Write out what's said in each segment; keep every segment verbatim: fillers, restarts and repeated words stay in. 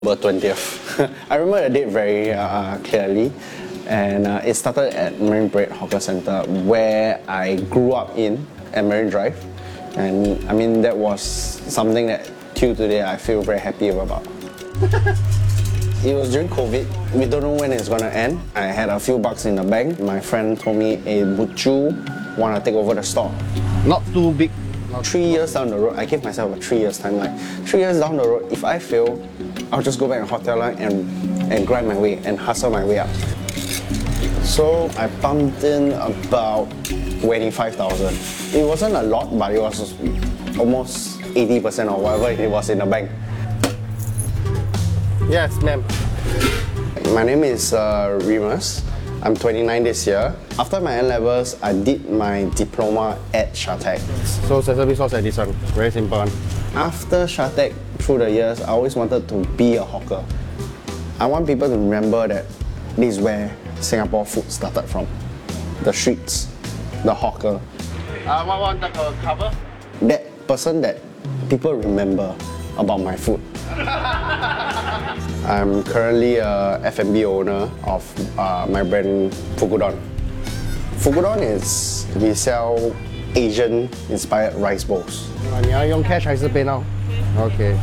October twentieth. I remember the date very uh, clearly, and uh, it started at Marine Parade Hawker Centre, where I grew up in, at Marine Drive. And I mean, that was something that till today I feel very happy about. It was during COVID. We don't know when it's gonna end. I had a few bucks in the bank. My friend told me, hey, would you wanna take over the store? Not too big. Three years down the road, I gave myself a three years timeline. Three years down the road, if I fail, I'll just go back to hotel line and, and grind my way and hustle my way up. So I pumped in about twenty-five thousand. It wasn't a lot, but it was almost eighty percent or whatever it was in the bank. Yes, ma'am. My name is uh, Remus. I'm twenty-nine this year. After my N levels, I did my diploma at Shatec. So sesame sauce and this one, very simple one. After Shatec, through the years, I always wanted to be a hawker. I want people to remember that this is where Singapore food started from. The streets, the hawker. Uh, what one that uh, cover? That person that people remember about my food. I'm currently a F and B owner of uh, my brand Fukudon. Fukudon is, we sell Asian-inspired rice bowls. 你要用 cash 还是 PayNow? Okay.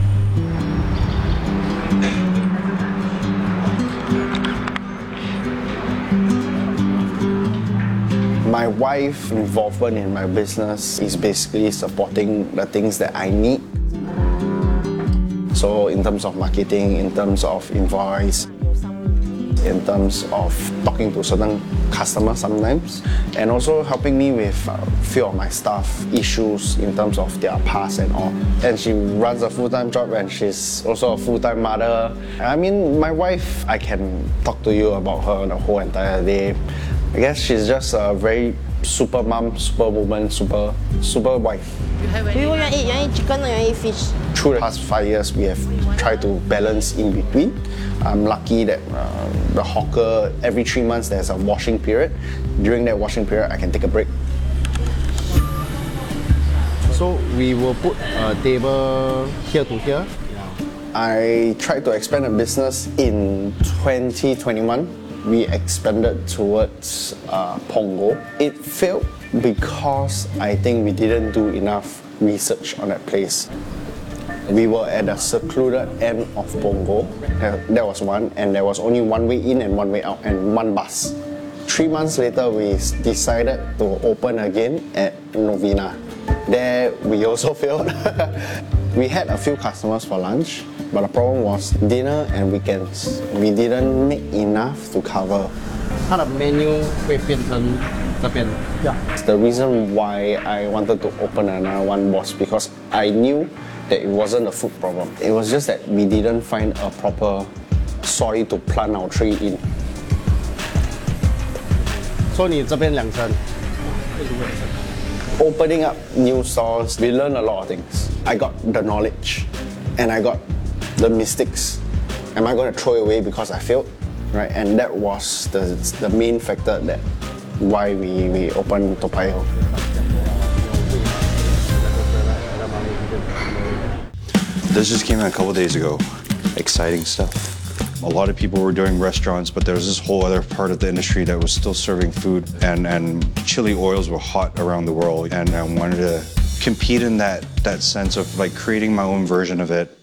My wife's involvement in my business is basically supporting the things that I need. So in terms of marketing, in terms of invoice, in terms of talking to certain customers sometimes, and also helping me with a few of my staff issues in terms of their past and all. And she runs a full-time job and she's also a full-time mother. I mean, my wife, I can talk to you about her the whole entire day. I guess she's just a very super mom, super woman, super, super wife. Do you want to eat? You want to eat chicken or you want to eat fish? Through the past five years, we have tried to balance in between. I'm lucky that uh, the hawker, every three months there's a washing period. During that washing period, I can take a break. So we will put a table here to here. I tried to expand the business in twenty twenty-one. We expanded towards uh, Punggol. It failed because I think we didn't do enough research on that place. We were at a secluded end of Punggol. That was one, and there was only one way in and one way out, and one bus. Three months later, we decided to open again at Novena. There, we also failed. We had a few customers for lunch, but the problem was dinner and weekends. We didn't make enough to cover. 它的 menu 会变成这边。Yeah. The reason why I wanted to open another one was because I knew that it wasn't a food problem. It was just that we didn't find a proper soil to plant our tree in. So 你这边两层。 Opening up new stores, we learned a lot of things. I got the knowledge and I got the mistakes. Am I going to throw it away because I failed? Right? And that was the, the main factor that why we, we opened Toa Payoh. This just came out a couple days ago. Exciting stuff. A lot of people were doing restaurants, but there was this whole other part of the industry that was still serving food, and, and chili oils were hot around the world, and I wanted to compete in that, that sense of like creating my own version of it.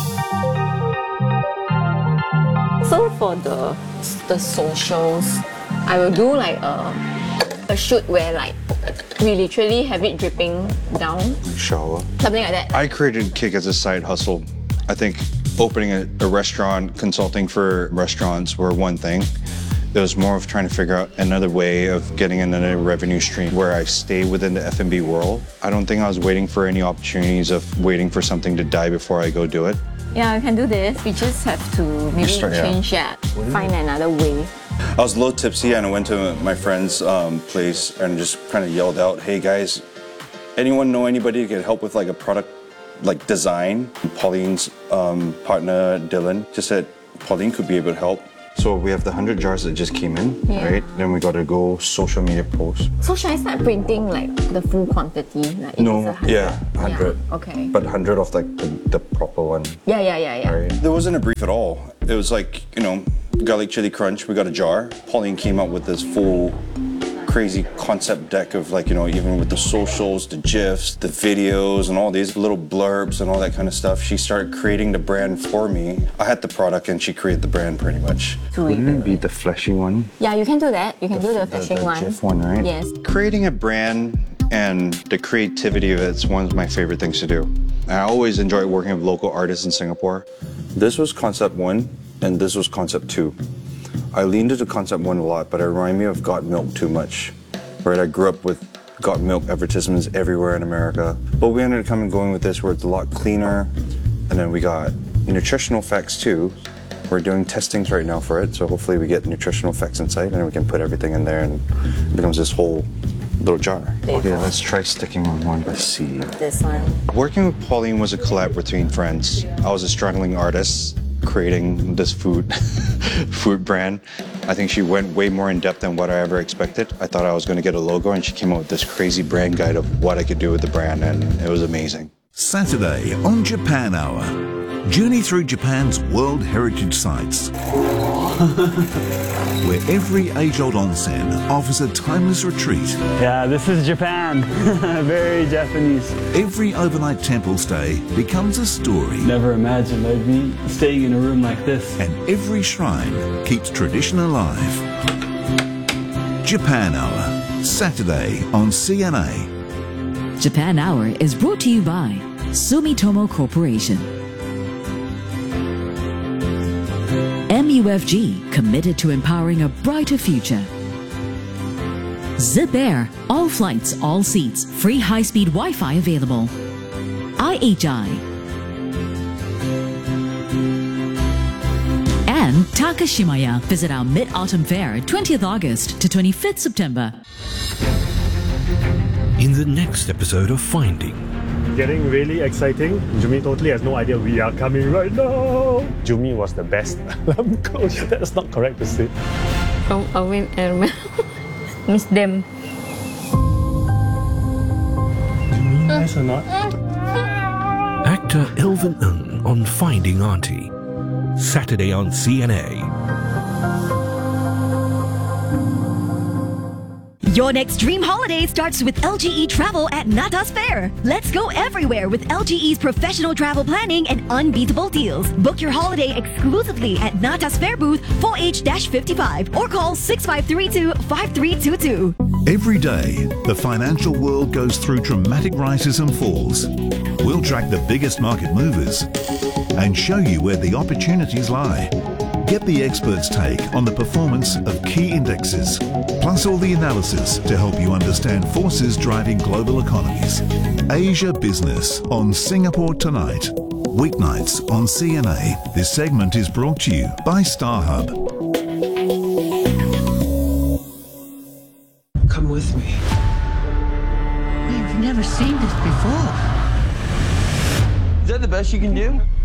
So for the, the socials, I will do like a, a shoot where like we literally have it dripping down. Shower. Something like that. I created Kick as a side hustle. I think opening a, a restaurant, consulting for restaurants were one thing. There was more of trying to figure out another way of getting another revenue stream where I stay within the F and B world. I don't think I was waiting for any opportunities of waiting for something to die before I go do it. Yeah, we can do this. We just have to maybe Start, yeah. change that, find another way. I was a little tipsy and I went to my friend's um, place and just kind of yelled out, hey guys, anyone know anybody who could help with like a product like design? Pauline's um, partner, Dylan, just said Pauline could be able to help. So we have the one hundred jars that just came in, Yeah. right? Then we got to go social media posts. So should I start printing like the full quantity? Like if it's No, a hundred? yeah, one hundred. Yeah, okay. But one hundred of like the, the proper one. Yeah, yeah, yeah, yeah. Right. There wasn't a brief at all. It was like, you know, garlic chili crunch, we got a jar. Pauline came up with this full crazy concept deck of like, you know, even with the socials, the GIFs, the videos and all these little blurbs and all that kind of stuff. She started creating the brand for me. I had the product and she created the brand pretty much. Sweet. Wouldn't it be the fleshy one? Yeah, you can do that. You can do the fishing the one. GIF one, right? Yes. Creating a brand and the creativity of it's one of my favorite things to do. I always enjoy working with local artists in Singapore. This was concept one and this was concept two. I leaned into concept one a lot, but it reminded me of Got Milk too much. Right, I grew up with Got Milk advertisements everywhere in America. But we ended up coming going with this where it's a lot cleaner. And then we got nutritional facts too. We're doing testings right now for it, so hopefully we get nutritional facts inside and then we can put everything in there and it becomes this whole little jar. Okay, let's try sticking on one by C. This one. Working with Pauline was a collab between friends. I was a struggling artist creating this food food brand. I think she went way more in depth than what I ever expected. I thought I was going to get a logo and she came up with this crazy brand guide of what I could do with the brand and it was amazing. Saturday on Japan Hour. Journey through Japan's World Heritage Sites. Where every age-old onsen offers a timeless retreat. Yeah, this is Japan. Very Japanese. Every overnight temple stay becomes a story. Never imagined I'd be staying in a room like this. And every shrine keeps tradition alive. Japan Hour, Saturday on C N A. Japan Hour is brought to you by Sumitomo Corporation. M U F G, committed to empowering a brighter future. Zip Air, all flights, all seats, free high-speed Wi-Fi available. I H I. And Takashimaya, visit our Mid-Autumn Fair, twentieth August to twenty-fifth September. In the next episode of Finding. Getting really exciting. Jumi totally has no idea we are coming right now. Jumi was the best alarm coach. That's not correct to say. From Owen and Miss Dem. Jumi, nice or not? Actor Elvin Ng on Finding Auntie. Saturday on C N A. Your next dream holiday starts with L G E Travel at Natas Fair. Let's go everywhere with L G E's professional travel planning and unbeatable deals. Book your holiday exclusively at Natas Fair booth four H fifty-five or call six five three two, five three two two. Every day, the financial world goes through dramatic rises and falls. We'll track the biggest market movers and show you where the opportunities lie. Get the experts' take on the performance of key indexes, plus all the analysis to help you understand forces driving global economies. Asia Business on Singapore Tonight. Weeknights on C N A. This segment is brought to you by StarHub. Come with me. We've never seen this before. Is that the best you can do?